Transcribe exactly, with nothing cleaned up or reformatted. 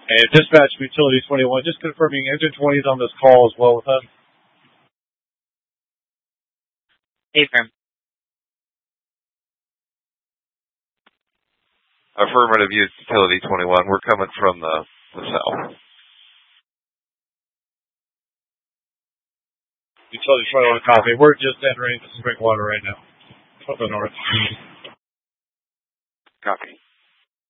And dispatch Utility twenty-one, just confirming engine twenty is on this call as well with them. Affirm. Affirmative, Utility twenty-one. We're coming from the, the south. Utility twenty-one, copy. We're just entering the spring water right now. From the north. Copy.